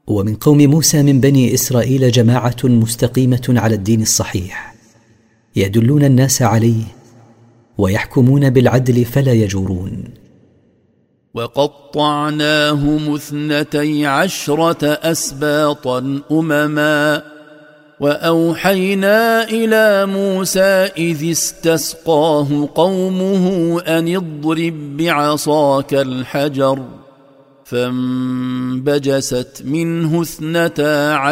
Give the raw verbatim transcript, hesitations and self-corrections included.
ومن قوم موسى من بني إسرائيل جماعة مستقيمة على الدين الصحيح يدلون الناس عليه ويحكمون بالعدل فلا يجورون. وقطعناهم اثنتي عشرة أسباطا أمما وأوحينا إلى موسى إذ استسقاه قومه أن اضرب بعصاك الحجر فانبجست منه اثنتا